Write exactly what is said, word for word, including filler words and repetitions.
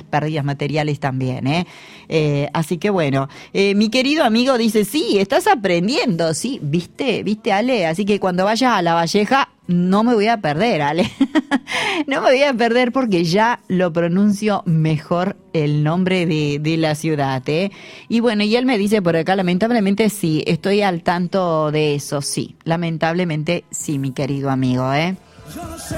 pérdidas materiales también, ¿eh? Eh, así que bueno, eh, mi querido amigo dice, sí, estás aprendiendo, sí, ¿viste? ¿Viste, Ale? Así que cuando vayas a La Valleja, no me voy a perder, Ale. No me voy a perder porque ya lo pronuncio mejor el nombre de, de la ciudad, ¿eh? Y bueno, y él me dice por acá, lamentablemente sí, estoy al tanto de eso, sí. Lamentablemente sí, mi querido amigo, ¿eh? Yo no sé